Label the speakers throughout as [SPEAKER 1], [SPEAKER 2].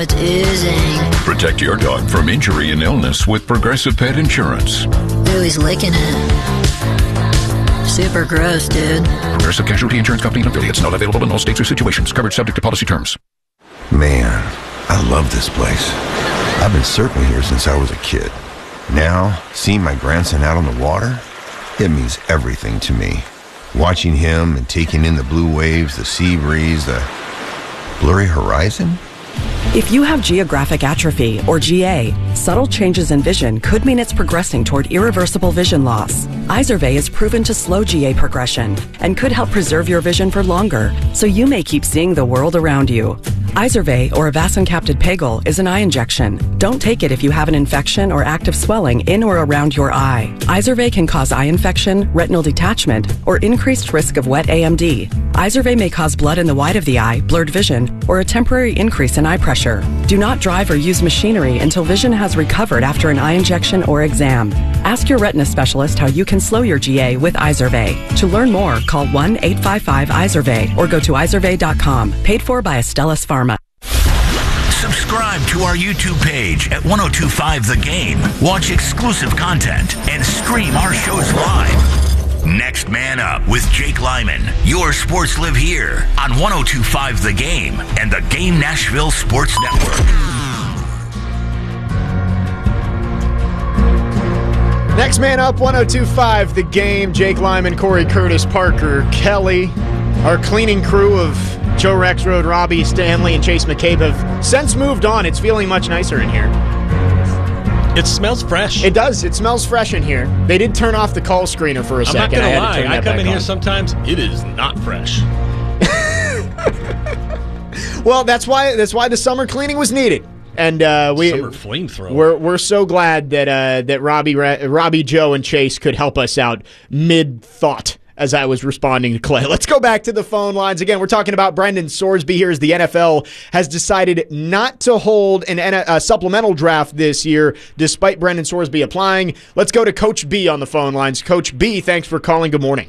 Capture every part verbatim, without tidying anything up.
[SPEAKER 1] it's oozing.
[SPEAKER 2] Protect your dog from injury and illness with Progressive Pet Insurance.
[SPEAKER 1] Ooh, he's licking it. Super gross, dude.
[SPEAKER 2] Progressive Casualty Insurance Company and affiliates. Not available in all states or situations. Coverage subject to policy terms.
[SPEAKER 3] Man, I love this place. I've been surfing here since I was a kid. Now, seeing my grandson out on the water, it means everything to me. Watching him and taking in the blue waves, the sea breeze, the blurry horizon.
[SPEAKER 4] If you have geographic atrophy, or G A, subtle changes in vision could mean it's progressing toward irreversible vision loss. Izervay is proven to slow G A progression and could help preserve your vision for longer, so you may keep seeing the world around you. Izervay, or avacincaptad pegol, is an eye injection. Don't take it if you have an infection or active swelling in or around your eye. Izervay can cause eye infection, retinal detachment, or increased risk of wet A M D. Izervay may cause blood in the white of the eye, blurred vision, or a temporary increase in eye pressure. Do not drive or use machinery until vision has recovered after an eye injection or exam. Ask your retina specialist how you can slow your G A with Izervay. To learn more, call one eight five five Izervay or go to izervay dot com. Paid for by Astellas Pharma.
[SPEAKER 5] Subscribe to our YouTube page at ten twenty-five The Game. Watch exclusive content and stream our shows live. Next Man Up with Jake Lyman. Your sports live here on ten twenty-five The Game and the Game Nashville Sports Network.
[SPEAKER 6] Next Man Up, ten twenty-five The Game. Jake Lyman, Corey Curtis, Parker Kelly. Our cleaning crew of Joe Rexroad, Robbie Stanley, and Chase McCabe have since moved on. It's feeling much nicer in here.
[SPEAKER 7] It smells fresh.
[SPEAKER 6] It does. It smells fresh in here. They did turn off the call screener for a
[SPEAKER 7] I'm
[SPEAKER 6] second.
[SPEAKER 7] I'm not going
[SPEAKER 6] I
[SPEAKER 7] to lie. I come in here
[SPEAKER 6] on.
[SPEAKER 7] sometimes. It is not fresh.
[SPEAKER 6] Well, that's why that's why the summer cleaning was needed. And uh, we
[SPEAKER 7] Summer flamethrower.
[SPEAKER 6] We're we're so glad that uh, that Robbie, Robbie, Joe, and Chase could help us out mid thought as I was responding to Clay. Let's go back to the phone lines. Again, we're talking about Brendan Sorsby here as the N F L has decided not to hold an, a supplemental draft this year, despite Brendan Sorsby applying. Let's go to Coach B on the phone lines. Coach B, thanks for calling. Good morning.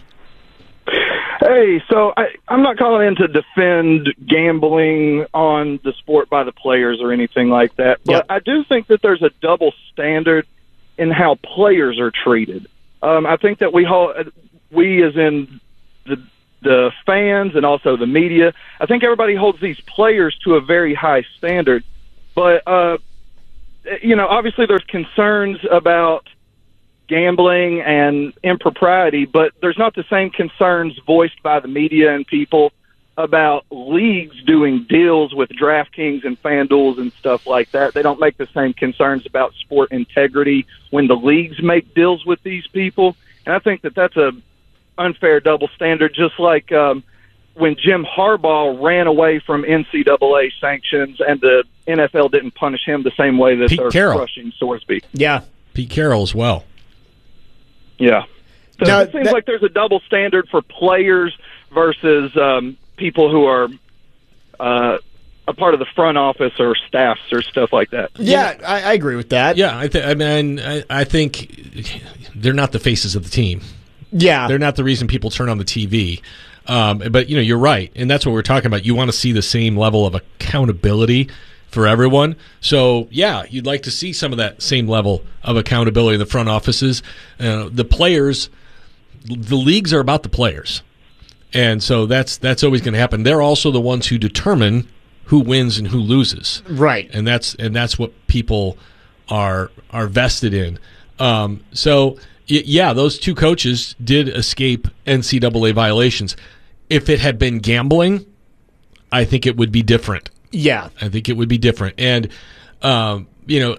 [SPEAKER 8] Hey, so I, I'm not calling in to defend gambling on the sport by the players or anything like that, but yep. I do think that there's a double standard in how players are treated. Um, I think that we hold... We, as in the the fans and also the media, I think everybody holds these players to a very high standard. But, uh, you know, obviously there's concerns about gambling and impropriety, but there's not the same concerns voiced by the media and people about leagues doing deals with DraftKings and FanDuels and stuff like that. They don't make the same concerns about sport integrity when the leagues make deals with these people. And I think that that's a unfair double standard, just like um, when Jim Harbaugh ran away from N C double A sanctions and the N F L didn't punish him the same way that
[SPEAKER 7] Pete
[SPEAKER 8] they're
[SPEAKER 7] Carroll.
[SPEAKER 8] crushing Sorsby.
[SPEAKER 6] Yeah.
[SPEAKER 7] Pete Carroll as well.
[SPEAKER 8] Yeah. So
[SPEAKER 6] now,
[SPEAKER 8] it seems
[SPEAKER 6] that,
[SPEAKER 8] like there's a double standard for players versus um, people who are uh, a part of the front office or staffs or stuff like that.
[SPEAKER 6] Yeah, I, I agree with that.
[SPEAKER 7] Yeah, I, th- I mean, I, I think they're not the faces of the team.
[SPEAKER 6] Yeah.
[SPEAKER 7] They're not the reason people turn on the T V. Um, but, you know, you're right. And that's what we're talking about. You want to see the same level of accountability for everyone. So, yeah, you'd like to see some of that same level of accountability in the front offices. Uh, the players, the leagues are about the players. And so that's that's always going to happen. They're also the ones who determine who wins and who loses.
[SPEAKER 6] Right.
[SPEAKER 7] And that's and that's what people are are vested in. Um, so... Yeah, those two coaches did escape N C double A violations. If it had been gambling, I think it would be different.
[SPEAKER 6] Yeah.
[SPEAKER 7] I think it would be different. And, um, you know,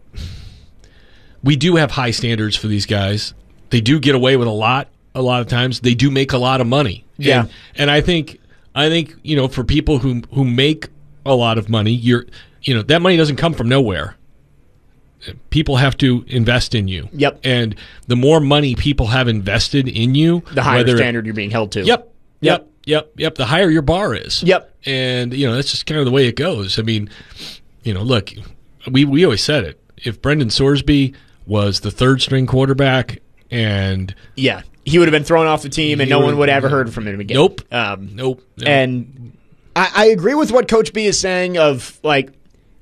[SPEAKER 7] we do have high standards for these guys. They do get away with a lot, a lot of times. They do make a lot of money.
[SPEAKER 6] Yeah.
[SPEAKER 7] And, and I think, I think, you know, for people who who make a lot of money, you're, you know, that money doesn't come from nowhere. People have to invest in you.
[SPEAKER 6] Yep.
[SPEAKER 7] And the more money people have invested in you,
[SPEAKER 6] the higher
[SPEAKER 7] whether,
[SPEAKER 6] standard you're being held to.
[SPEAKER 7] Yep. Yep. Yep. Yep. The higher your bar is.
[SPEAKER 6] Yep.
[SPEAKER 7] And, you know, that's just kind of the way it goes. I mean, you know, look, we, we always said it. If Brendan Sorsby was the third string quarterback and.
[SPEAKER 6] Yeah. He would have been thrown off the team and no one would have ever heard from him again.
[SPEAKER 7] Nope.
[SPEAKER 6] Um,
[SPEAKER 7] nope. nope.
[SPEAKER 6] And I, I agree with what Coach B is saying of, like,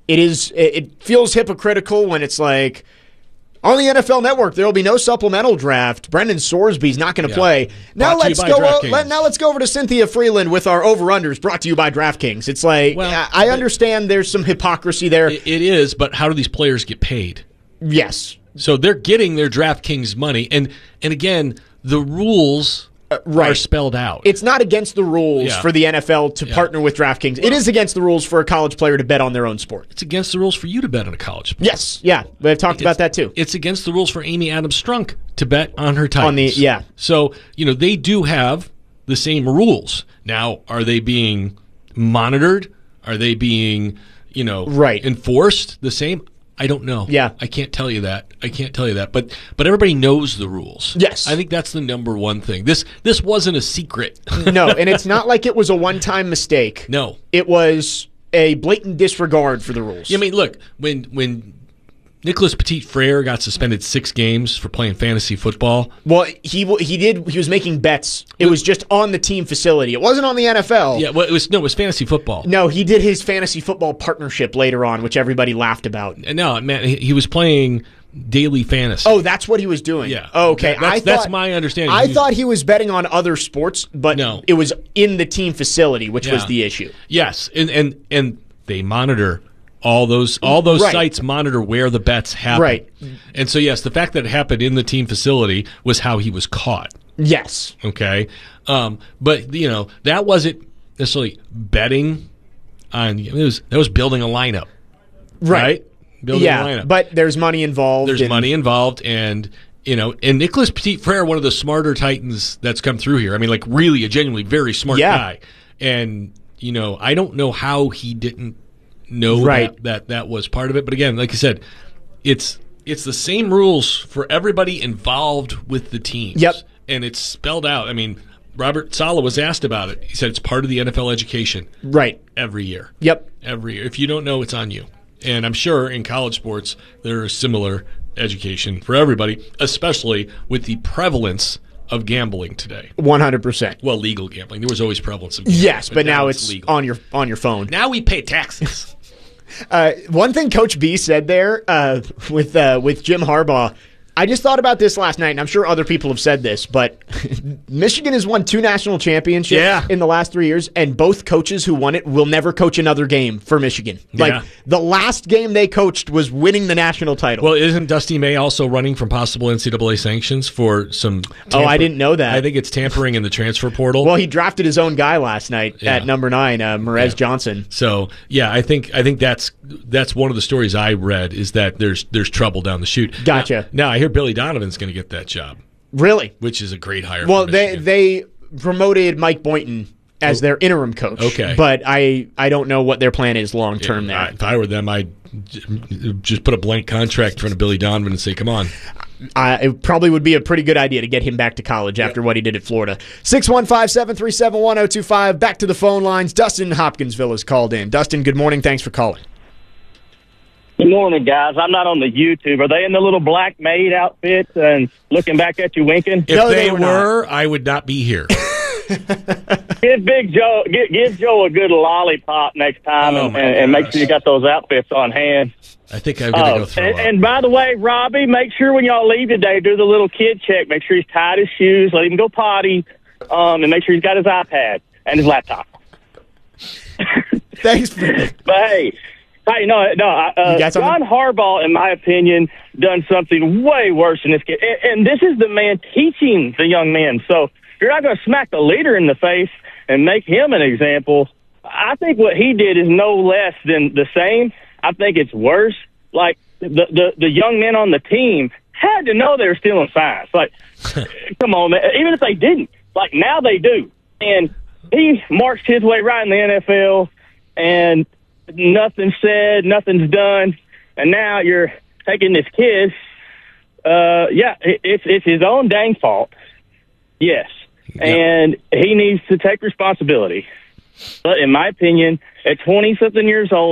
[SPEAKER 6] it is. It, it feels hypocritical when it's like, on the N F L Network, there will be no supplemental draft. Brendan Sorsby's not going to
[SPEAKER 7] Yeah.
[SPEAKER 6] play. Now
[SPEAKER 7] Brought to you
[SPEAKER 6] let's
[SPEAKER 7] by
[SPEAKER 6] go.
[SPEAKER 7] DraftKings.
[SPEAKER 6] Let, now let's go over to Cynthia Freeland with our over/unders. Brought to you by DraftKings. It's like
[SPEAKER 7] Well,
[SPEAKER 6] I I understand there's some hypocrisy there.
[SPEAKER 7] It, it is, but how do these players get paid?
[SPEAKER 6] Yes,
[SPEAKER 7] So they're getting their DraftKings money, and and again, the rules
[SPEAKER 6] right.
[SPEAKER 7] are spelled out.
[SPEAKER 6] it's not against the rules
[SPEAKER 7] Yeah.
[SPEAKER 6] for the N F L to
[SPEAKER 7] Yeah.
[SPEAKER 6] partner with DraftKings. It is against the rules for a college player to bet on their own sport.
[SPEAKER 7] It's against the rules for you to bet on a college sport.
[SPEAKER 6] Yes, yeah, we've talked about that too.
[SPEAKER 7] It's against the rules for Amy Adams Strunk to bet on her Titans.
[SPEAKER 6] On the- yeah.
[SPEAKER 7] So, you know, they do have the same rules. Now, are they being monitored? Are they being, you know,
[SPEAKER 6] Right.
[SPEAKER 7] enforced the same? I don't know.
[SPEAKER 6] Yeah.
[SPEAKER 7] I can't tell you that. I can't tell you that. But but everybody knows the rules.
[SPEAKER 6] Yes.
[SPEAKER 7] I think that's the number one thing. This this wasn't a secret.
[SPEAKER 6] No, and it's not like it was a one-time mistake.
[SPEAKER 7] No.
[SPEAKER 6] It was a blatant disregard for the rules.
[SPEAKER 7] I mean, look, when when Nicholas Petit-Frere got suspended six games for playing fantasy football.
[SPEAKER 6] Well, he he did. He was making bets. It was just on the team facility. It wasn't on the N F L.
[SPEAKER 7] Yeah, well, it was no, it was fantasy football.
[SPEAKER 6] No, he did his fantasy football partnership later on, which everybody laughed about.
[SPEAKER 7] No, man, he, he was playing daily fantasy.
[SPEAKER 6] Oh, that's what he was doing.
[SPEAKER 7] Yeah.
[SPEAKER 6] Oh, okay.
[SPEAKER 7] That- that's-
[SPEAKER 6] I thought,
[SPEAKER 7] that's my understanding.
[SPEAKER 6] I
[SPEAKER 7] He was-
[SPEAKER 6] thought he was betting on other sports, but
[SPEAKER 7] No.
[SPEAKER 6] it was in the team facility, which was
[SPEAKER 7] Yeah.
[SPEAKER 6] the issue.
[SPEAKER 7] Yes, and and and they monitor all those all those
[SPEAKER 6] Right.
[SPEAKER 7] sites monitor where the bets happen.
[SPEAKER 6] Right.
[SPEAKER 7] And so yes, the fact that it happened in the team facility was how he was caught.
[SPEAKER 6] Yes.
[SPEAKER 7] Okay, um, but you know that wasn't necessarily betting on. It was that was building a lineup, right? Building
[SPEAKER 6] yeah,
[SPEAKER 7] a lineup.
[SPEAKER 6] but there's money involved.
[SPEAKER 7] There's
[SPEAKER 6] and-
[SPEAKER 7] money involved, and you know, and Nicholas Petit-Frere, one of the smarter Titans that's come through here. I mean, like really a genuinely very smart
[SPEAKER 6] Yeah.
[SPEAKER 7] guy. And you know, I don't know how he didn't know
[SPEAKER 6] Right.
[SPEAKER 7] that, that that was part of it. But again, like I said, it's it's the same rules for everybody involved with the teams.
[SPEAKER 6] Yep.
[SPEAKER 7] And it's spelled out. I mean, Robert Saleh was asked about it. He said it's part of the N F L education
[SPEAKER 6] Right.
[SPEAKER 7] every year.
[SPEAKER 6] Yep.
[SPEAKER 7] Every year. If you don't know, it's on you. And I'm sure in college sports there is similar education for everybody, especially with the prevalence of gambling today.
[SPEAKER 6] one hundred percent.
[SPEAKER 7] Well, legal gambling. There was always prevalence of gambling.
[SPEAKER 6] Yes, but, now, it's
[SPEAKER 7] legal.
[SPEAKER 6] on your on your phone.
[SPEAKER 7] Now we pay taxes.
[SPEAKER 6] Uh, one thing Coach B said there uh, with uh, with Jim Harbaugh, I just thought about this last night, and I'm sure other people have said this, but Michigan has won two national championships
[SPEAKER 7] Yeah.
[SPEAKER 6] in the last three years, and both coaches who won it will never coach another game for Michigan. Like,
[SPEAKER 7] Yeah.
[SPEAKER 6] the last game they coached was winning the national title.
[SPEAKER 7] Well, isn't Dusty May also running from possible N C double A sanctions for some
[SPEAKER 6] Oh, I
[SPEAKER 7] tamper-
[SPEAKER 6] didn't know that.
[SPEAKER 7] I think it's tampering in the transfer portal.
[SPEAKER 6] Well, he drafted his own guy last night
[SPEAKER 7] Yeah.
[SPEAKER 6] at number nine, uh, Merez
[SPEAKER 7] Yeah.
[SPEAKER 6] Johnson.
[SPEAKER 7] So yeah, I think I think that's that's one of the stories I read is that there's there's trouble down the chute.
[SPEAKER 6] Gotcha.
[SPEAKER 7] Now, now I hear Billy Donovan's going to get that job,
[SPEAKER 6] Really?
[SPEAKER 7] which is a great hire.
[SPEAKER 6] Well,
[SPEAKER 7] for
[SPEAKER 6] they
[SPEAKER 7] Michigan.
[SPEAKER 6] they promoted Mike Boynton as their interim coach.
[SPEAKER 7] Okay.
[SPEAKER 6] But I, I don't know what their plan is long term
[SPEAKER 7] I-
[SPEAKER 6] there.
[SPEAKER 7] if I were them, I'd j- just put a blank contract in front of Billy Donovan and say, "Come on."
[SPEAKER 6] Uh, it probably would be a pretty good idea to get him back to college after what he did at Florida. six one five, seven three seven, one oh two five. Back to the phone lines. Dustin in Hopkinsville has called in. Dustin, good morning. Thanks for calling.
[SPEAKER 9] Good morning, guys. I'm not on the YouTube. Are they in the little black maid outfit and looking back at you winking?
[SPEAKER 7] If
[SPEAKER 6] No,
[SPEAKER 7] they,
[SPEAKER 6] they were
[SPEAKER 7] were, I would not be here.
[SPEAKER 9] Give Big Joe, give, give Joe a good lollipop next time,
[SPEAKER 7] Oh,
[SPEAKER 9] and,
[SPEAKER 7] my
[SPEAKER 9] and, and make
[SPEAKER 7] gosh.
[SPEAKER 9] sure you got those outfits on hand.
[SPEAKER 7] I think I'm going to
[SPEAKER 9] Oh,
[SPEAKER 7] go throw
[SPEAKER 9] and,
[SPEAKER 7] up.
[SPEAKER 9] and by the way, Robbie, make sure when y'all leave today, do the little kid check. Make sure he's tied his shoes, let him go potty, um, and make sure he's got his iPad and his laptop.
[SPEAKER 6] Thanks. For,
[SPEAKER 9] But hey, hey, no, no. Uh,
[SPEAKER 6] You got something?
[SPEAKER 9] John Harbaugh, in my opinion, done something way worse than this kid. And, and this is the man teaching the young men. So you're not going to smack the leader in the face and make him an example. I think what he did is no less than the same. I think it's worse. Like the the, the young men on the team had to know they were stealing signs. Like, come on, man. Even if they didn't, like now they do. And he marched his way right in the N F L, and nothing's said, nothing's done, and now you're taking this kid. Uh, yeah, it, it's it's his own dang fault. Yes,
[SPEAKER 7] Yeah.
[SPEAKER 9] and he needs to take responsibility. But in my opinion, at twenty something years old,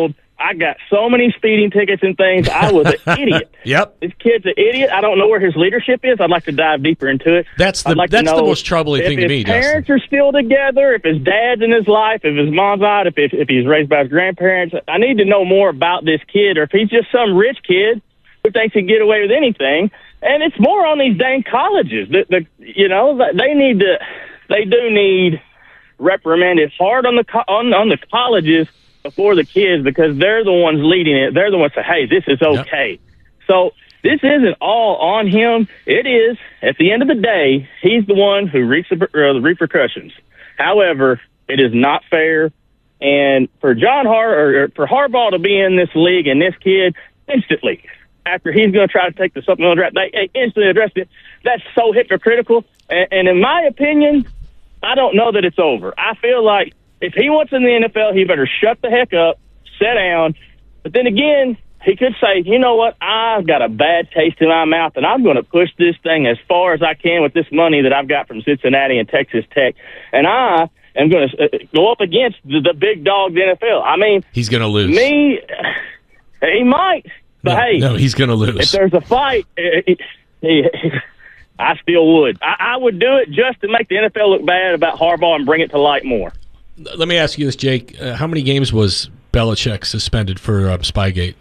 [SPEAKER 9] I got so many speeding tickets and things. I was an idiot.
[SPEAKER 7] Yep.
[SPEAKER 9] This kid's an idiot. I don't know where his leadership is. I'd like to dive deeper into it.
[SPEAKER 7] That's the
[SPEAKER 9] I'd like
[SPEAKER 7] that's
[SPEAKER 9] to know
[SPEAKER 7] the most troubling thing to me,
[SPEAKER 9] if his parents
[SPEAKER 7] Dustin.
[SPEAKER 9] are still together, if his dad's in his life, if his mom's out, if, if if he's raised by his grandparents. I need to know more about this kid, or if he's just some rich kid who thinks he can get away with anything. And it's more on these dang colleges. The, the you know they need to they do need reprimanded hard on the co- on on the colleges before the kids, because they're the ones leading it. They're the ones that say, hey, this is okay. Yep. So this isn't all on him. It is, at the end of the day, he's the one who reaps the, uh, the repercussions. However, it is not fair. And for John Har or for Harbaugh to be in this league and this kid instantly, after he's going to try to take the supplemental draft, they instantly addressed it. That's so hypocritical. And, and in my opinion, I don't know that it's over. I feel like if he wants in the N F L, he better shut the heck up, sit down. But then again, he could say, you know what, I've got a bad taste in my mouth, and I'm going to push this thing as far as I can with this money that I've got from Cincinnati and Texas Tech. And I am going to go up against the, the big dog, the N F L. I mean,
[SPEAKER 7] he's going to lose.
[SPEAKER 9] Me, he might. But
[SPEAKER 7] no,
[SPEAKER 9] hey,
[SPEAKER 7] no, he's going to lose.
[SPEAKER 9] If there's a fight, he, he, I still would. I, I would do it just to make the N F L look bad about Harbaugh and bring it to light more.
[SPEAKER 7] Let me ask you this, Jake. Uh, how many games was Belichick suspended for um, Spygate?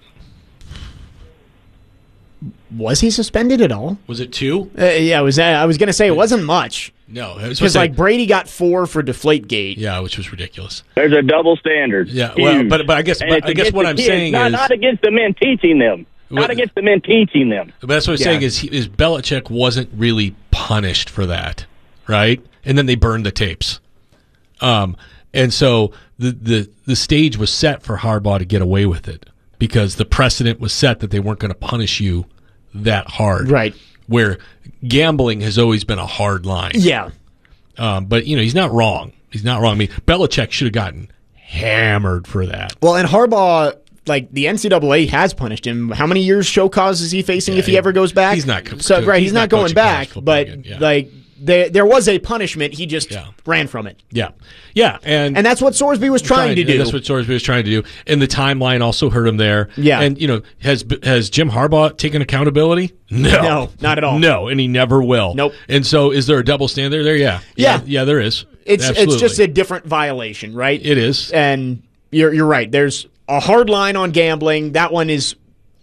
[SPEAKER 6] Was he suspended at all?
[SPEAKER 7] Was it two?
[SPEAKER 6] Uh, yeah, it was. Uh, I was going to say it wasn't much.
[SPEAKER 7] No,
[SPEAKER 6] because like Brady got four for Deflategate.
[SPEAKER 7] Yeah, which was ridiculous.
[SPEAKER 9] There's a double standard.
[SPEAKER 7] Yeah, well,
[SPEAKER 9] Huge.
[SPEAKER 7] but but I guess but I guess what I'm
[SPEAKER 9] kids,
[SPEAKER 7] saying
[SPEAKER 9] not,
[SPEAKER 7] is
[SPEAKER 9] not against the men teaching them. Not
[SPEAKER 7] what,
[SPEAKER 9] against the men teaching them.
[SPEAKER 7] But that's what I'm
[SPEAKER 6] yeah.
[SPEAKER 7] saying is he, is Belichick wasn't really punished for that, right? And then they burned the tapes. Um, and so the the the stage was set for Harbaugh to get away with it because the precedent was set that they weren't going to punish you that hard,
[SPEAKER 6] right?
[SPEAKER 7] Where gambling has always been a hard line.
[SPEAKER 6] Yeah.
[SPEAKER 7] Um, but, you know, he's not wrong. He's not wrong. I mean, Belichick should have gotten hammered for that.
[SPEAKER 6] Well, and Harbaugh, like, the N C double A has punished him. How many years show cause is he facing yeah, if he, he ever goes back?
[SPEAKER 7] He's not.
[SPEAKER 6] So, right, he's, he's not, not going back, but,
[SPEAKER 7] again, yeah.
[SPEAKER 6] like, there, there was a punishment. He just
[SPEAKER 7] yeah.
[SPEAKER 6] ran from it.
[SPEAKER 7] Yeah. Yeah. And
[SPEAKER 6] and that's what Sorsby was trying, trying to do.
[SPEAKER 7] That's what Sorsby was trying to do. And the timeline also hurt him there.
[SPEAKER 6] Yeah.
[SPEAKER 7] And, you know, has has Jim Harbaugh taken accountability? No.
[SPEAKER 6] No, not at all.
[SPEAKER 7] No, and he never will.
[SPEAKER 6] Nope.
[SPEAKER 7] And so is there a double standard there? Yeah.
[SPEAKER 6] Yeah.
[SPEAKER 7] Yeah, yeah there is.
[SPEAKER 6] It's
[SPEAKER 7] Absolutely.
[SPEAKER 6] It's just a different violation, right?
[SPEAKER 7] It is.
[SPEAKER 6] And you're you're right. There's a hard line on gambling. That one is,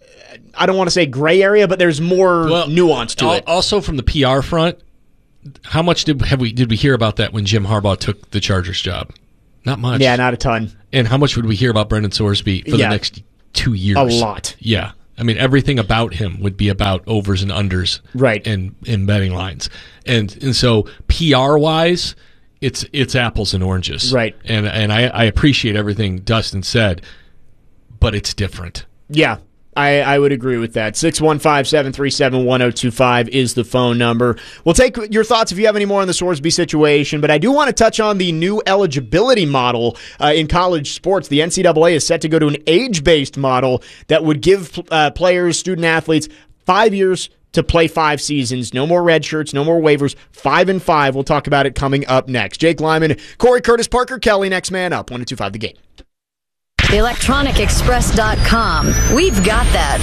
[SPEAKER 6] I don't want to say gray area, but there's more
[SPEAKER 7] well,
[SPEAKER 6] nuance to
[SPEAKER 7] al-
[SPEAKER 6] it.
[SPEAKER 7] Also from the P R front, how much did have we did we hear about that when Jim Harbaugh took the Chargers job? Not much.
[SPEAKER 6] Yeah, not a ton.
[SPEAKER 7] And how much would we hear about Brendan Sorsby for
[SPEAKER 6] yeah.
[SPEAKER 7] the next two years?
[SPEAKER 6] A lot.
[SPEAKER 7] Yeah. I mean, everything about him would be about overs and unders,
[SPEAKER 6] right?
[SPEAKER 7] And, and betting lines, and and so P R wise, it's it's apples and oranges,
[SPEAKER 6] right?
[SPEAKER 7] And and I, I appreciate everything Dustin said, but it's different.
[SPEAKER 6] Yeah. I, I would agree with that. six one five, seven three seven, one zero two five is the phone number. We'll take your thoughts if you have any more on the Sorsby situation, but I do want to touch on the new eligibility model uh, in college sports. The N C double A is set to go to an age-based model that would give uh, players, student athletes, five years to play five seasons. No more red shirts, no more waivers. Five and five. We'll talk about it coming up next. Jake Lyman, Corey Curtis, Parker Kelly, next man up. one oh two five The Game.
[SPEAKER 1] electronic express dot com. We've got that.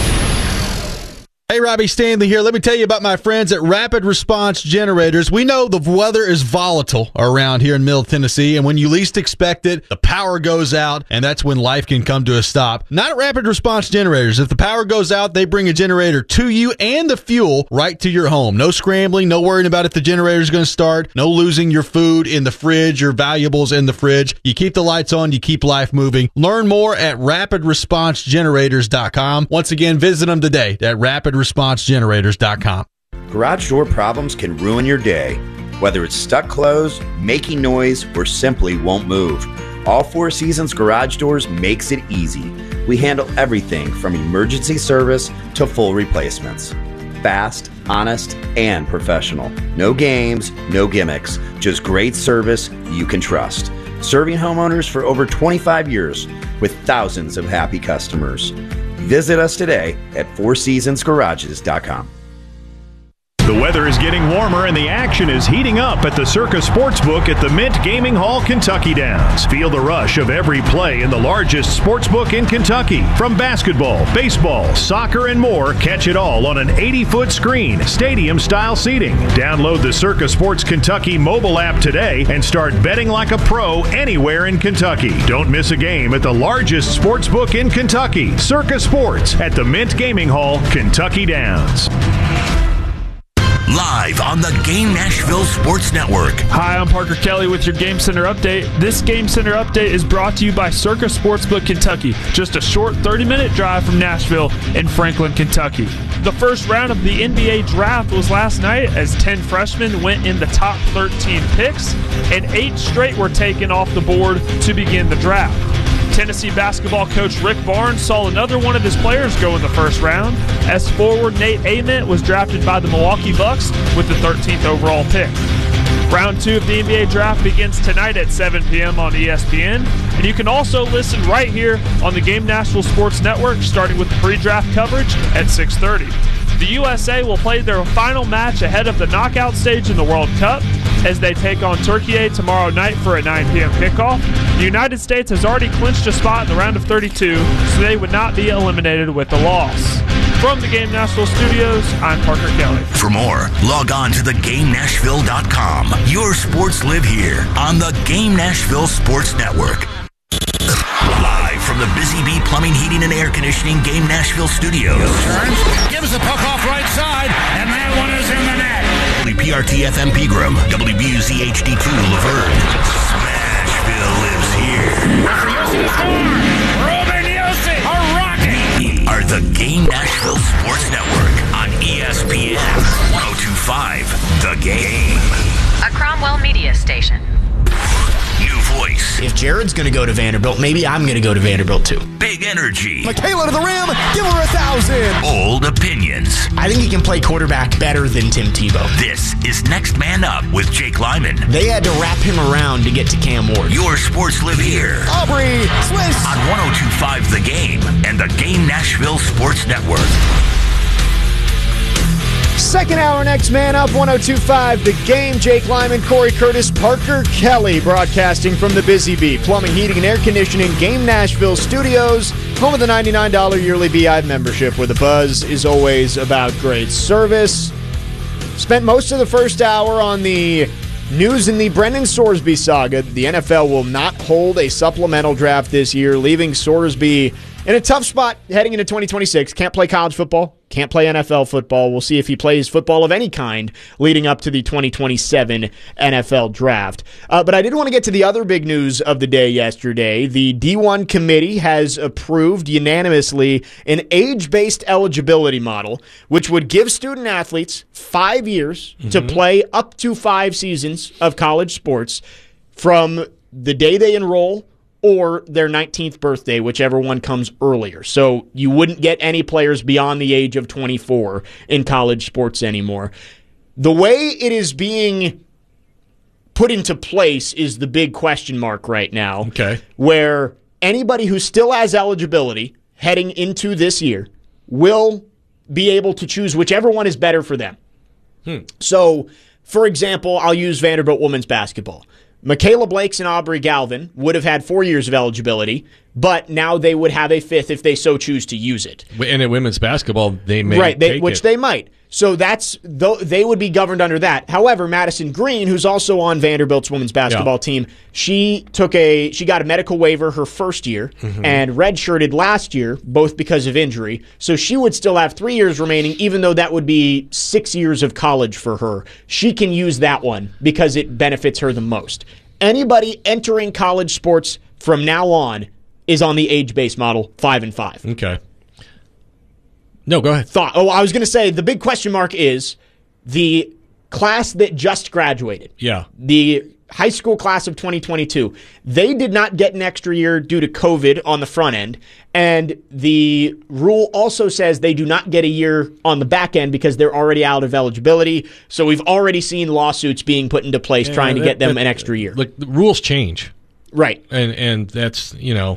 [SPEAKER 10] Hey, Robbie Stanley here. Let me tell you about my friends at Rapid Response Generators. We know the weather is volatile around here in Middle Tennessee, and when you least expect it, the power goes out, and that's when life can come to a stop. Not at Rapid Response Generators. If the power goes out, they bring a generator to you and the fuel right to your home. No scrambling, no worrying about if the generator is going to start, no losing your food in the fridge, your valuables in the fridge. You keep the lights on, you keep life moving. Learn more at rapid response generators dot com. Once again, visit them today at rapid response generators dot com.
[SPEAKER 11] Garage door problems can ruin your day, whether it's stuck closed, making noise, or simply won't move. All Four Seasons Garage Doors makes it easy. We handle everything from emergency service to full replacements. Fast, honest, and professional. No games, no gimmicks, just great service you can trust. Serving homeowners for over twenty-five years with thousands of happy customers. Visit us today at four seasons garages dot com.
[SPEAKER 12] The The weather is getting warmer and the action is heating up at the Circa Sportsbook at the Mint Gaming Hall, Kentucky Downs. Feel the rush of every play in the largest sportsbook in Kentucky. From basketball, baseball, soccer, and more, catch it all on an eighty-foot screen, stadium-style seating. Download the Circa Sports Kentucky mobile app today and start betting like a pro anywhere in Kentucky. Don't miss a game at the largest sportsbook in Kentucky, Circa Sports at the Mint Gaming Hall, Kentucky Downs.
[SPEAKER 5] Live on the Game Nashville Sports Network.
[SPEAKER 13] Hi, I'm Parker Kelly with your Game Center update. This Game Center update is brought to you by Circa Sportsbook Kentucky, just a short thirty-minute drive from Nashville in Franklin, Kentucky. The first round of the N B A draft was last night as ten freshmen went in the top thirteen picks, and eight straight were taken off the board to begin the draft. Tennessee basketball coach Rick Barnes saw another one of his players go in the first round, as forward Nate Ament was drafted by the Milwaukee Bucks with the thirteenth overall pick. Round two of the N B A draft begins tonight at seven p.m. on E S P N, and you can also listen right here on the Game Nashville Sports Network, starting with the pre-draft coverage at six thirty. The U S A will play their final match ahead of the knockout stage in the World Cup as they take on Turkey tomorrow night for a nine p.m. kickoff. The United States has already clinched a spot in the round of thirty-two, so they would not be eliminated with the loss. From the Game Nashville studios, I'm Parker Kelly.
[SPEAKER 5] For more, log on to the game nashville dot com. Your sports live here on the Game Nashville Sports Network. Live from the Busy Bee Plumbing, Heating, and Air Conditioning Game Nashville studios.
[SPEAKER 14] Turns, gives the puck off right side, and that one is in the net.
[SPEAKER 5] W P R T F M Pegram, W B U Z H D two Laverne. Smashville lives here.
[SPEAKER 14] After Yossi to score, Ruben Yossi, a rocket.
[SPEAKER 5] We are the Game Nashville Sports Network on E S P N one oh two point five The Game.
[SPEAKER 15] A Cromwell Media Station.
[SPEAKER 5] New voice.
[SPEAKER 16] If Jared's going to go to Vanderbilt, maybe I'm going to go to Vanderbilt too.
[SPEAKER 5] Big energy.
[SPEAKER 16] Michaela to the rim. Give her a thousand.
[SPEAKER 5] Old opinions.
[SPEAKER 16] I think he can play quarterback better than Tim Tebow.
[SPEAKER 5] This is Next Man Up with Jake Lyman.
[SPEAKER 16] They had to wrap him around to get to Cam Ward.
[SPEAKER 5] Your sports live here.
[SPEAKER 16] Aubrey Swiss.
[SPEAKER 5] On one oh two point five The Game and the Game Nashville Sports Network.
[SPEAKER 6] Second hour, Next Man Up, one oh two point five The Game. Jake Lyman, Corey Curtis, Parker Kelly, broadcasting from the Busy Bee Plumbing, Heating, and Air Conditioning Game Nashville studios, home of the ninety-nine dollars yearly Beehive membership, where the buzz is always about great service. Spent most of the first hour on the news in the Brendan Sorsby saga. The N F L will not hold a supplemental draft this year, leaving Sorsby in a tough spot heading into twenty twenty-six. Can't play college football, can't play N F L football. We'll see if he plays football of any kind leading up to the twenty twenty-seven N F L draft. Uh, but I did want to get to the other big news of the day yesterday. The D one committee has approved unanimously an age-based eligibility model, which would give student athletes five years mm-hmm. to play up to five seasons of college sports from the day they enroll or their nineteenth birthday, whichever one comes earlier. So you wouldn't get any players beyond the age of twenty-four in college sports anymore. The way it is being put into place is the big question mark right now.
[SPEAKER 7] Okay.
[SPEAKER 6] Where anybody who still has eligibility heading into this year will be able to choose whichever one is better for them. Hmm. So, for example, I'll use Vanderbilt women's basketball. Michaela Blakes and Aubrey Galvin would have had four years of eligibility, but now they would have a fifth if they so choose to use it.
[SPEAKER 7] And in women's basketball, they may
[SPEAKER 6] right, they,
[SPEAKER 7] take
[SPEAKER 6] which
[SPEAKER 7] it.
[SPEAKER 6] they might. So that's they would be governed under that. However, Madison Green, who's also on Vanderbilt's women's basketball yeah. team, she took a she got a medical waiver her first year mm-hmm. and redshirted last year, both because of injury. So she would still have three years remaining, even though that would be six years of college for her. She can use that one because it benefits her the most. Anybody entering college sports from now on is on the age-based model, five and five.
[SPEAKER 7] Okay. No, go ahead.
[SPEAKER 6] Thought. Oh, I was going to say the big question mark is the class that just graduated.
[SPEAKER 7] Yeah.
[SPEAKER 6] The high school class of twenty twenty-two. They did not get an extra year due to COVID on the front end. And the rule also says they do not get a year on the back end because they're already out of eligibility. So we've already seen lawsuits being put into place yeah, trying to that, get them that, an extra year.
[SPEAKER 7] Look, the rules change.
[SPEAKER 6] Right.
[SPEAKER 7] And and that's, you know,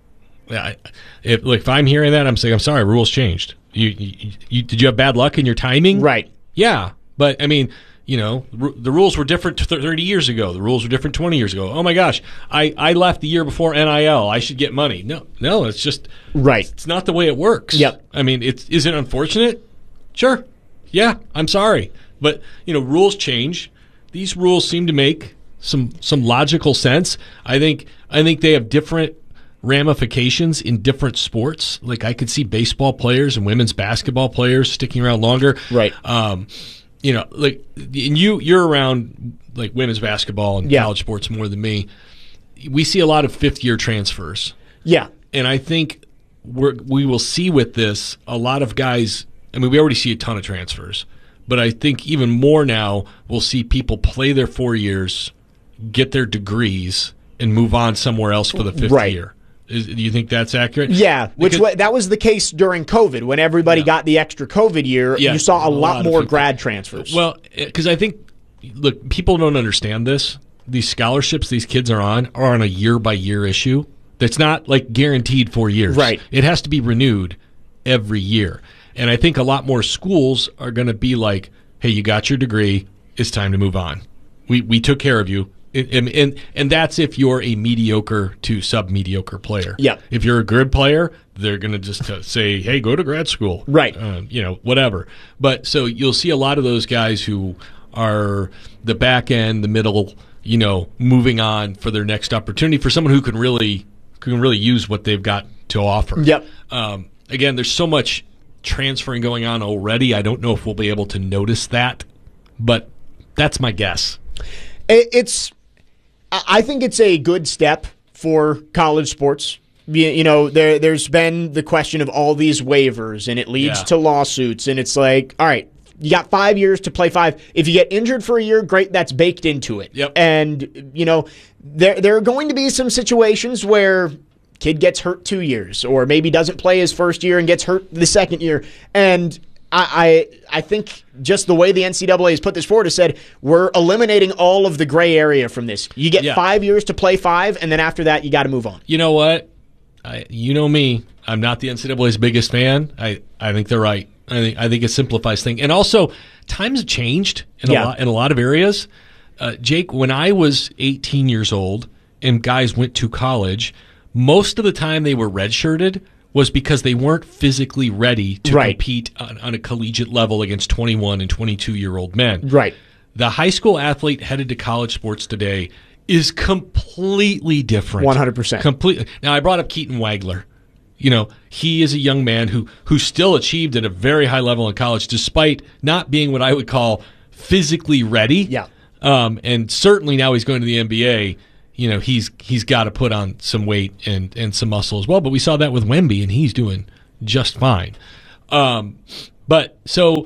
[SPEAKER 7] if, look, if I'm hearing that, I'm saying, I'm sorry, rules changed. You, you, you Did you have bad luck in your timing?
[SPEAKER 6] Right.
[SPEAKER 7] Yeah. But I mean, you know, r- the rules were different thirty years ago. The rules were different twenty years ago. Oh my gosh, I, I left the year before N I L. I should get money. No, no, it's just
[SPEAKER 6] right.
[SPEAKER 7] It's not the way it works.
[SPEAKER 6] Yep.
[SPEAKER 7] I mean, it's is it unfortunate? Sure. Yeah, I'm sorry, but you know, rules change. These rules seem to make some some logical sense. I think I think they have different ramifications in different sports. Like I could see baseball players and women's basketball players sticking around longer.
[SPEAKER 6] Right.
[SPEAKER 7] Um, you know, like and you you're around like women's basketball and
[SPEAKER 6] yeah.
[SPEAKER 7] college sports more than me. We see a lot of fifth year transfers.
[SPEAKER 6] Yeah.
[SPEAKER 7] And I think we're, we will see with this a lot of guys. I mean, we already see a ton of transfers, but I think even more now we'll see people play their four years, get their degrees, and move on somewhere else for the fifth
[SPEAKER 6] right.
[SPEAKER 7] year. Is, do you think that's accurate?
[SPEAKER 6] Yeah, which
[SPEAKER 7] Because,
[SPEAKER 6] that was the case during COVID. When everybody yeah. got the extra COVID year,
[SPEAKER 7] yeah,
[SPEAKER 6] you saw a, a lot, lot more
[SPEAKER 7] people.
[SPEAKER 6] grad transfers.
[SPEAKER 7] Well, because I think, look, people don't understand this. These scholarships these kids are on are on a year-by-year issue. That's not like guaranteed four years.
[SPEAKER 6] Right.
[SPEAKER 7] It has to be renewed every year. And I think a lot more schools are going to be like, hey, you got your degree. It's time to move on. We we took care of you. And, and and that's if you're a mediocre to sub-mediocre player.
[SPEAKER 6] Yeah.
[SPEAKER 7] If you're a good player, they're going to just uh, say, hey, go to grad school.
[SPEAKER 6] Right.
[SPEAKER 7] Uh, you know, whatever. But so you'll see a lot of those guys who are the back end, the middle, you know, moving on for their next opportunity for someone who can really can really use what they've got to offer.
[SPEAKER 6] Yep.
[SPEAKER 7] Um, again, there's so much transferring going on already. I don't know if we'll be able to notice that, but that's my guess.
[SPEAKER 6] It's, I think it's a good step for college sports. You, you know, there, there's been the question of all these waivers, and it leads
[SPEAKER 7] Yeah.
[SPEAKER 6] to lawsuits, and it's like, all right, you got five years to play five. If you get injured for a year, great, that's baked into it.
[SPEAKER 7] Yep.
[SPEAKER 6] And, you know, there there are going to be some situations where kid gets hurt two years, or maybe doesn't play his first year and gets hurt the second year. And I I, I think just the way the N C double A has put this forward has said, we're eliminating all of the gray area from this. You get
[SPEAKER 7] Yeah.
[SPEAKER 6] five years to play five, and then after that, you got to move on.
[SPEAKER 7] You know what? I, you know me. I'm not the N C double A's biggest fan. I, I think they're right. I think I think it simplifies things. And also, times have changed in,
[SPEAKER 6] Yeah.
[SPEAKER 7] a, lot, in a lot of areas. Uh, Jake, when I was eighteen years old and guys went to college, most of the time they were redshirted was because they weren't physically ready to
[SPEAKER 6] Right.
[SPEAKER 7] compete on, on a collegiate level against twenty-one and twenty-two-year-old men.
[SPEAKER 6] Right.
[SPEAKER 7] The high school athlete headed to college sports today is completely different.
[SPEAKER 6] one hundred percent.
[SPEAKER 7] Completely. Now, I brought up Keaton Wagler. You know, he is a young man who who still achieved at a very high level in college, despite not being what I would call physically ready.
[SPEAKER 6] Yeah.
[SPEAKER 7] Um, and certainly now he's going to the N B A. You know, he's he's got to put on some weight and, and some muscle as well. But we saw that with Wemby, and he's doing just fine. Um, but so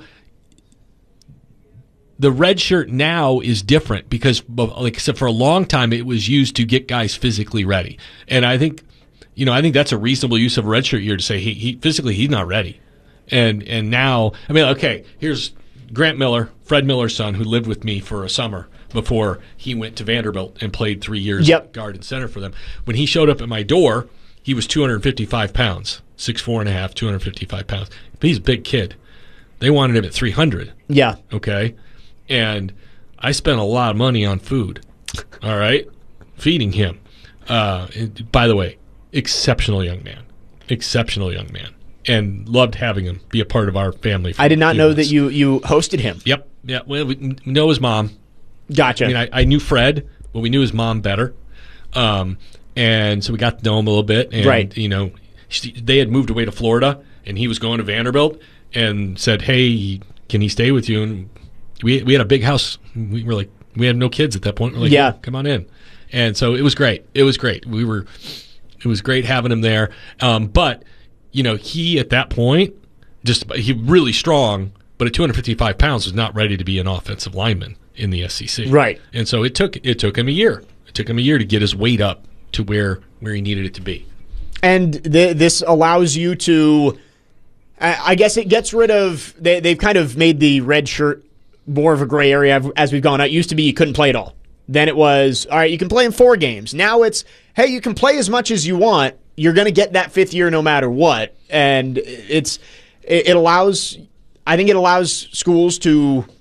[SPEAKER 7] the red shirt now is different because, like I said, for a long time it was used to get guys physically ready, and I think, you know, I think that's a reasonable use of a red shirt year to say he, he physically he's not ready, and and now I mean, okay, here's Grant Miller, Fred Miller's son, who lived with me for a summer before he went to Vanderbilt and played three years
[SPEAKER 6] Yep.
[SPEAKER 7] guard and center for them. When he showed up at my door, he was two hundred fifty-five pounds, six four and a half, two hundred fifty-five pounds. But he's a big kid. They wanted him at three hundred.
[SPEAKER 6] Yeah.
[SPEAKER 7] Okay. And I spent a lot of money on food. All right. Feeding him. Uh, and by the way, exceptional young man. Exceptional young man. And loved having him be a part of our family. for
[SPEAKER 6] I did not
[SPEAKER 7] two
[SPEAKER 6] know
[SPEAKER 7] months.
[SPEAKER 6] that you, you hosted him.
[SPEAKER 7] Yep. Yeah. Well, we know his mom.
[SPEAKER 6] Gotcha.
[SPEAKER 7] I mean, I, I knew Fred, but we knew his mom better. Um, and so we got to know him a little bit. And,
[SPEAKER 6] Right.
[SPEAKER 7] you know, she, they had moved away to Florida, and he was going to Vanderbilt and said, hey, can he stay with you? And we we had a big house. We were like, we had no kids at that point. We're like,
[SPEAKER 6] Yeah.
[SPEAKER 7] come on in. And so it was great. It was great. We were, it was great having him there. Um, but, you know, he at that point, just he really strong, but at two hundred fifty-five pounds was not ready to be an offensive lineman in the S E C.
[SPEAKER 6] Right.
[SPEAKER 7] And so it took it took him a year. It took him a year to get his weight up to where where he needed it to be.
[SPEAKER 6] And th- this allows you to, I, I guess it gets rid of, they, they've kind of made the red shirt more of a gray area as we've gone. It used to be you couldn't play at all. Then it was, all right, you can play in four games. Now it's, hey, you can play as much as you want. You're going to get that fifth year no matter what. And it's, it, it allows, I think it allows schools to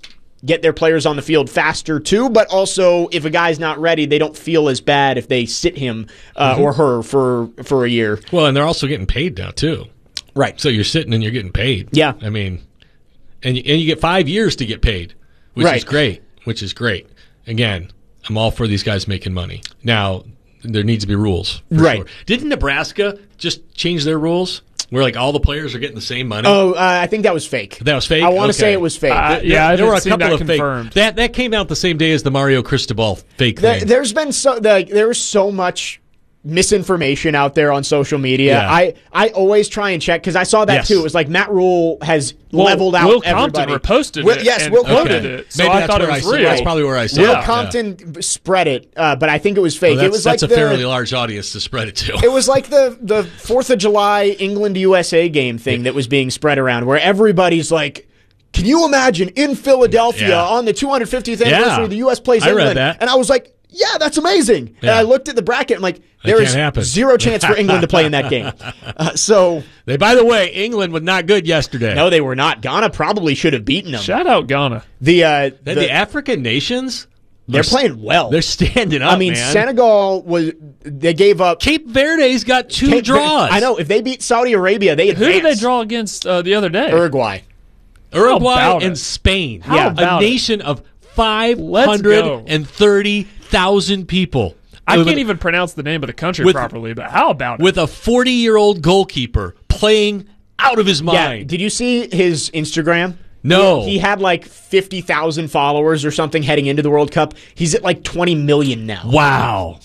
[SPEAKER 6] get their players on the field faster too, but also if a guy's not ready, they don't feel as bad if they sit him uh,
[SPEAKER 7] Mhm.
[SPEAKER 6] or her for for a year.
[SPEAKER 7] Well, and they're also getting paid now too.
[SPEAKER 6] Right.
[SPEAKER 7] So you're sitting and you're getting paid.
[SPEAKER 6] Yeah.
[SPEAKER 7] I mean, and you, and you get five years to get paid, which
[SPEAKER 6] Right.
[SPEAKER 7] is great. Which is great. Again, I'm all for these guys making money. Now, there needs to be rules. for
[SPEAKER 6] Right.
[SPEAKER 7] sure. Didn't Nebraska just change their rules where like all the players are getting the same money?
[SPEAKER 6] Oh, uh, I think that was fake.
[SPEAKER 7] That was fake.
[SPEAKER 6] I want to
[SPEAKER 7] Okay.
[SPEAKER 6] say it was fake.
[SPEAKER 13] Uh,
[SPEAKER 7] There-
[SPEAKER 13] yeah, I
[SPEAKER 7] there were a
[SPEAKER 13] haven't seen
[SPEAKER 7] couple
[SPEAKER 13] that
[SPEAKER 7] of
[SPEAKER 13] confirmed.
[SPEAKER 7] fake. That that came out the same day as the Mario Cristobal fake
[SPEAKER 6] There,
[SPEAKER 7] thing.
[SPEAKER 6] there's been so like there was so much misinformation out there on social media.
[SPEAKER 7] Yeah.
[SPEAKER 6] I, I always try and check because I saw that
[SPEAKER 7] Yes.
[SPEAKER 6] too. It was like Matt Rule has
[SPEAKER 13] Well,
[SPEAKER 6] leveled out
[SPEAKER 13] Will Compton
[SPEAKER 6] everybody.
[SPEAKER 13] reposted
[SPEAKER 6] Will,
[SPEAKER 13] it
[SPEAKER 6] Yes,
[SPEAKER 13] and
[SPEAKER 6] Will
[SPEAKER 13] quoted
[SPEAKER 6] Compton.
[SPEAKER 13] it, so
[SPEAKER 7] Maybe
[SPEAKER 13] I
[SPEAKER 7] that's
[SPEAKER 13] thought it
[SPEAKER 7] where
[SPEAKER 13] was
[SPEAKER 7] I saw-
[SPEAKER 13] real.
[SPEAKER 7] That's probably where I saw
[SPEAKER 6] Will
[SPEAKER 7] it. yeah.
[SPEAKER 6] Compton spread it, uh, but I think it was fake.
[SPEAKER 7] Well,
[SPEAKER 6] it
[SPEAKER 7] that's
[SPEAKER 6] was like
[SPEAKER 7] that's a
[SPEAKER 6] the,
[SPEAKER 7] fairly large audience to spread it to.
[SPEAKER 6] It was like the the Fourth of July England U S A game thing that was being spread around, where everybody's like, "Can you imagine in Philadelphia
[SPEAKER 7] Yeah.
[SPEAKER 6] on the two hundred fiftieth
[SPEAKER 7] Yeah.
[SPEAKER 6] anniversary the U S plays
[SPEAKER 7] I read
[SPEAKER 6] England?"
[SPEAKER 7] that.
[SPEAKER 6] And I was like, "Yeah, that's amazing." And
[SPEAKER 7] Yeah.
[SPEAKER 6] I looked at the bracket. I'm like,
[SPEAKER 7] That
[SPEAKER 6] "There
[SPEAKER 7] can't
[SPEAKER 6] is
[SPEAKER 7] happen.
[SPEAKER 6] zero chance for England to play in that game." Uh, so
[SPEAKER 7] They, by the way, England was not good yesterday.
[SPEAKER 6] no, they were not. Ghana probably should have beaten them.
[SPEAKER 13] Shout out Ghana.
[SPEAKER 6] The uh,
[SPEAKER 7] the,
[SPEAKER 6] the-
[SPEAKER 7] the African nations,
[SPEAKER 6] they're
[SPEAKER 7] are-
[SPEAKER 6] playing well.
[SPEAKER 7] They're standing up.
[SPEAKER 6] I mean,
[SPEAKER 7] man.
[SPEAKER 6] Senegal was. They gave up.
[SPEAKER 7] Cape Verde's got two
[SPEAKER 6] Cape-
[SPEAKER 7] draws.
[SPEAKER 6] I know. If they beat Saudi Arabia, they
[SPEAKER 13] Who did they
[SPEAKER 6] advance.
[SPEAKER 13] draw against uh, the other day?
[SPEAKER 6] Uruguay.
[SPEAKER 7] Uruguay
[SPEAKER 13] about
[SPEAKER 7] and
[SPEAKER 13] it?
[SPEAKER 7] Spain.
[SPEAKER 13] How
[SPEAKER 7] yeah,
[SPEAKER 13] about
[SPEAKER 7] a
[SPEAKER 13] it?
[SPEAKER 7] nation of five hundred thirty thousand people.
[SPEAKER 13] I
[SPEAKER 7] With-
[SPEAKER 13] can't even pronounce the name of the country
[SPEAKER 7] with-
[SPEAKER 13] properly, but how about it?
[SPEAKER 7] with a forty-year-old goalkeeper playing out of his
[SPEAKER 6] Yeah.
[SPEAKER 7] mind.
[SPEAKER 6] Did you see his Instagram?
[SPEAKER 7] No.
[SPEAKER 6] He, he had like fifty thousand followers or something heading into the World Cup. He's at like twenty million now.
[SPEAKER 7] Wow.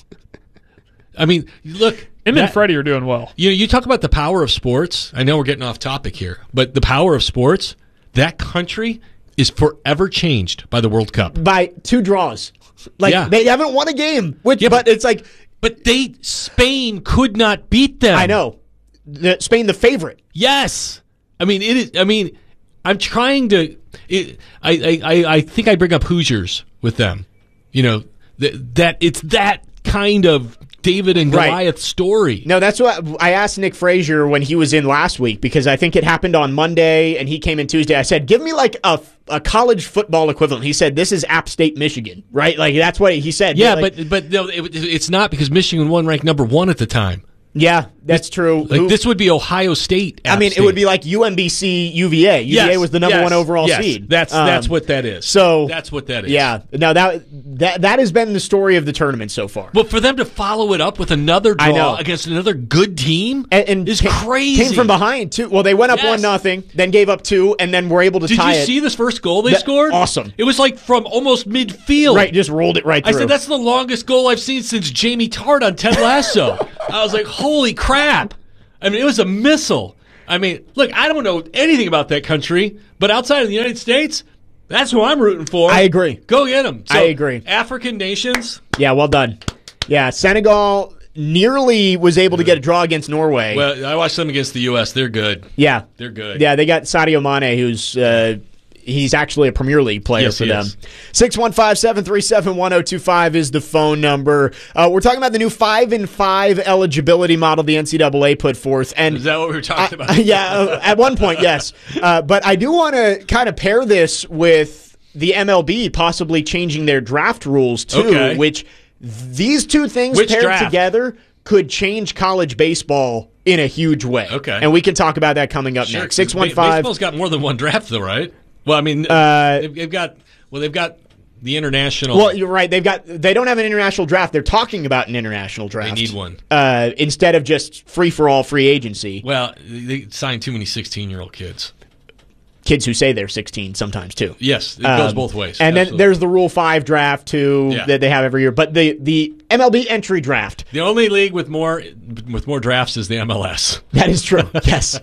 [SPEAKER 7] I mean, look.
[SPEAKER 13] Him
[SPEAKER 7] that-
[SPEAKER 13] and Freddie are doing well.
[SPEAKER 7] You know, you talk about the power of sports. I know we're getting off topic here, but the power of sports, that country is forever changed by the World Cup.
[SPEAKER 6] By two draws. Like,
[SPEAKER 7] Yeah.
[SPEAKER 6] they haven't won a game. Which,
[SPEAKER 7] Yeah,
[SPEAKER 6] but it's like,
[SPEAKER 7] But they Spain could not beat them.
[SPEAKER 6] I know. The, Spain, the favorite.
[SPEAKER 7] Yes. I mean, it is. I mean, I'm trying to. It, I, I, I think I bring up Hoosiers with them. You know that that it's that kind of David and
[SPEAKER 6] Right.
[SPEAKER 7] Goliath story.
[SPEAKER 6] No, that's what I asked Nick Frazier when he was in last week, because I think it happened on Monday and he came in Tuesday. I said, give me like a, a college football equivalent. He said, this is App State, Michigan, right? Like, that's what he said.
[SPEAKER 7] Yeah,
[SPEAKER 6] Like,
[SPEAKER 7] but but no, it, it's not, because Michigan won ranked number one at the time.
[SPEAKER 6] yeah, that's true.
[SPEAKER 7] Like
[SPEAKER 6] Who-
[SPEAKER 7] this would be Ohio State.
[SPEAKER 6] I
[SPEAKER 7] App
[SPEAKER 6] mean,
[SPEAKER 7] State.
[SPEAKER 6] it would be like U M B C, U V A. U V A
[SPEAKER 7] Yes,
[SPEAKER 6] was the number
[SPEAKER 7] yes,
[SPEAKER 6] one overall
[SPEAKER 7] yes.
[SPEAKER 6] seed.
[SPEAKER 7] That's
[SPEAKER 6] Um,
[SPEAKER 7] that's what that is.
[SPEAKER 6] So
[SPEAKER 7] that's what that is.
[SPEAKER 6] Yeah, no, that that that has been the story of the tournament so far.
[SPEAKER 7] But for them to follow it up with another
[SPEAKER 6] I know.
[SPEAKER 7] draw against another good team
[SPEAKER 6] and, and
[SPEAKER 7] is
[SPEAKER 6] ca-
[SPEAKER 7] crazy.
[SPEAKER 6] Came from behind too. Well, they went up
[SPEAKER 7] Yes.
[SPEAKER 6] one nothing, then gave up two, and then were able to
[SPEAKER 7] Did
[SPEAKER 6] tie
[SPEAKER 7] you
[SPEAKER 6] it.
[SPEAKER 7] see this first goal they
[SPEAKER 6] That-
[SPEAKER 7] scored?
[SPEAKER 6] awesome.
[SPEAKER 7] It was like from almost midfield.
[SPEAKER 6] Right, just rolled it right
[SPEAKER 7] I
[SPEAKER 6] through.
[SPEAKER 7] said that's the longest goal I've seen since Jamie Tart on Ted Lasso. I was like, holy crap! I mean, it was a missile. I mean, look, I don't know anything about that country, but outside of the United States, that's who I'm rooting for.
[SPEAKER 6] I agree.
[SPEAKER 7] Go get them.
[SPEAKER 6] I agree.
[SPEAKER 7] African nations.
[SPEAKER 6] Yeah, well done. Yeah, Senegal nearly was able to get a draw against Norway.
[SPEAKER 7] Well, I watched them against the U S. They're good.
[SPEAKER 6] yeah,
[SPEAKER 7] They're good.
[SPEAKER 6] Yeah, they got Sadio Mane, who's uh, he's actually a Premier League player
[SPEAKER 7] Yes,
[SPEAKER 6] for
[SPEAKER 7] he
[SPEAKER 6] them.
[SPEAKER 7] is.
[SPEAKER 6] six one five, seven three seven, one zero two five is the phone number. Uh, we're talking about the new five and five eligibility model the N C double A put forth, and
[SPEAKER 7] Is that what we were talking
[SPEAKER 6] I-
[SPEAKER 7] about?
[SPEAKER 6] yeah, uh, at one point, yes. Uh, but I do want to kind of pair this with the M L B possibly changing their draft rules too,
[SPEAKER 7] Okay.
[SPEAKER 6] which these two things
[SPEAKER 7] Which
[SPEAKER 6] paired
[SPEAKER 7] draft?
[SPEAKER 6] together could change college baseball in a huge way.
[SPEAKER 7] Okay.
[SPEAKER 6] And we can talk about that coming up
[SPEAKER 7] Sure,
[SPEAKER 6] next.
[SPEAKER 7] 'cause
[SPEAKER 6] six one
[SPEAKER 7] ba-
[SPEAKER 6] five.
[SPEAKER 7] Baseball's got more than one draft, though, right? Well, I mean,
[SPEAKER 6] Uh,
[SPEAKER 7] they've, they've got well, they've got the international.
[SPEAKER 6] Well, you're right. They've got they don't have an international draft. They're talking about an international draft.
[SPEAKER 7] They need one.
[SPEAKER 6] Uh, instead of just free for all free agency.
[SPEAKER 7] well, they signed too many sixteen-year-old kids.
[SPEAKER 6] Kids who say they're sixteen sometimes too.
[SPEAKER 7] Yes, it goes
[SPEAKER 6] Um,
[SPEAKER 7] both ways.
[SPEAKER 6] And then
[SPEAKER 7] Absolutely.
[SPEAKER 6] there's the Rule Five draft too
[SPEAKER 7] Yeah.
[SPEAKER 6] that they have every year. But the the M L B entry draft.
[SPEAKER 7] The only league with more with more drafts is the M L S.
[SPEAKER 6] That is true. Yes.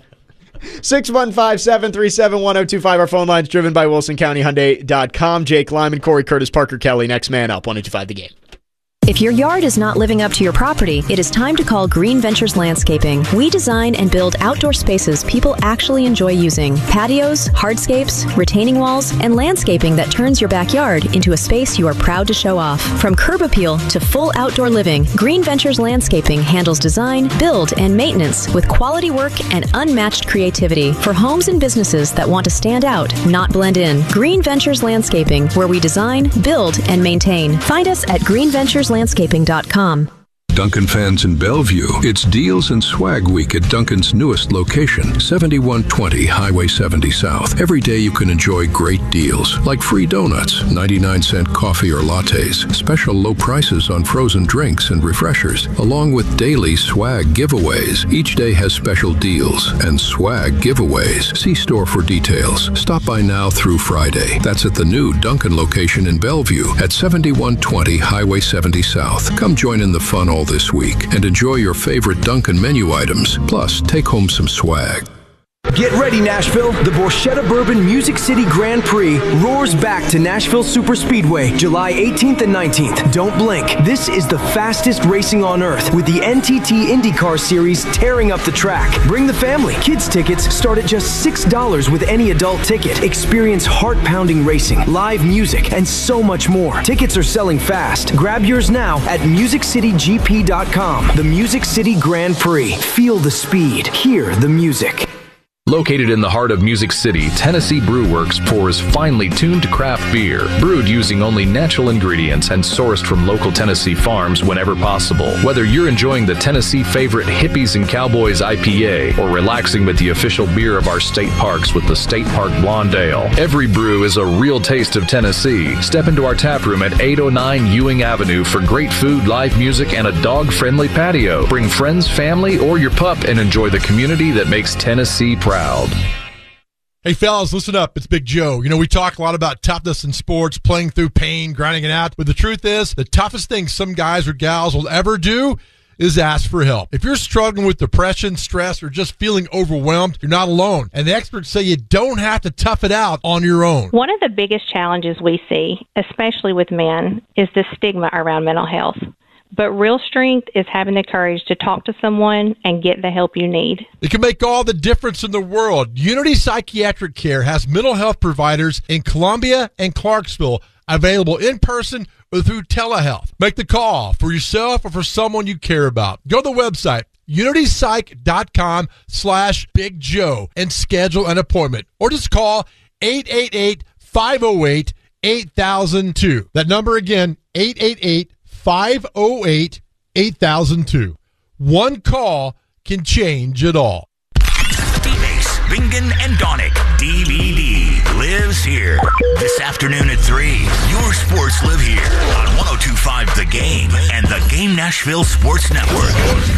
[SPEAKER 6] six one five, seven three seven, one zero two five. Our phone line's driven by Wilson County Hyundai dot com. Jake Lyman, Corey Curtis, Parker Kelly. Next man up. one zero two five the game.
[SPEAKER 17] If your yard is not living up to your property, it is time to call Green Ventures Landscaping. We design and build outdoor spaces people actually enjoy using. Patios, hardscapes, retaining walls, and landscaping that turns your backyard into a space you are proud to show off. From curb appeal to full outdoor living, Green Ventures Landscaping handles design, build, and maintenance with quality work and unmatched creativity for homes and businesses that want to stand out, not blend in. Green Ventures Landscaping, where we design, build, and maintain. Find us at green ventures landscaping dot com.
[SPEAKER 18] Duncan fans in Bellevue, it's Deals and Swag Week at Duncan's newest location, seventy-one twenty Highway seventy South. Every day you can enjoy great deals, like free donuts, ninety-nine cent coffee or lattes, special low prices on frozen drinks and refreshers, along with daily swag giveaways. Each day has special deals and swag giveaways. See store for details. Stop by now through Friday. That's at the new Duncan location in Bellevue at seventy-one twenty Highway seventy South. Come join in the fun all this week and enjoy your favorite Duncan menu items. Plus, take home some swag.
[SPEAKER 19] Get ready, Nashville. The Borchetta Bourbon Music City Grand Prix roars back to Nashville Superspeedway July eighteenth and nineteenth. Don't blink. This is the fastest racing on earth with the N T T IndyCar Series tearing up the track. Bring the family. Kids tickets start at just six dollars with any adult ticket. Experience heart-pounding racing, live music, and so much more. Tickets are selling fast. Grab yours now at music city g p dot com. The Music City Grand Prix. Feel the speed. Hear the music.
[SPEAKER 20] Located in the heart of Music City, Tennessee Brew Works pours finely tuned craft beer, brewed using only natural ingredients and sourced from local Tennessee farms whenever possible. Whether you're enjoying the Tennessee favorite Hippies and Cowboys I P A or relaxing with the official beer of our state parks with the State Park Blonde Ale, every brew is a real taste of Tennessee. Step into our tap room at eight oh nine Ewing Avenue for great food, live music, and a dog-friendly patio. Bring friends, family, or your pup and enjoy the community that makes Tennessee proud.
[SPEAKER 21] Hey, fellas, listen up. It's Big Joe. You know, we talk a lot about toughness in sports, playing through pain, grinding it out. But the truth is, the toughest thing some guys or gals will ever do is ask for help. If you're struggling with depression, stress, or just feeling overwhelmed, you're not alone. And the experts say you don't have to tough it out on your own.
[SPEAKER 22] One of the biggest challenges we see, especially with men, is the stigma around mental health. But real strength is having the courage to talk to someone and get the help you need.
[SPEAKER 21] It can make all the difference in the world. Unity Psychiatric Care has mental health providers in Columbia and Clarksville available in person or through telehealth. Make the call for yourself or for someone you care about. Go to the website, unity psych dot com slash Big Joe, and schedule an appointment. Or just call eight eight eight, five oh eight, eight thousand two. That number again, eight eight eight, five oh eight, eight thousand two. One call can change it all.
[SPEAKER 5] D-Base, Bingen, and Donick. D V D lives here. This afternoon at three. Your sports live here on one oh two point five The Game and the Game Nashville Sports Network.